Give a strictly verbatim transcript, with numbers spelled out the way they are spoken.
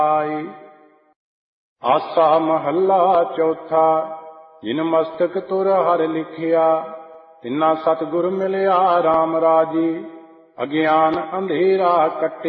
ਆਈ। ਆਸਾ ਮਹੱਲਾ ਚੌਥਾ। ਜਿਨ ਮਸਤਕ ਤੁਰ ਹਰਿ ਲਿਖਿਆ, ਤਿਨਾ ਸਤਿਗੁਰ ਮਿਲਿਆ RAM ਰਾਜੀ। ਅਗਿਆਨ ਅੰਧੇਰਾ ਕੱਟਿਆ,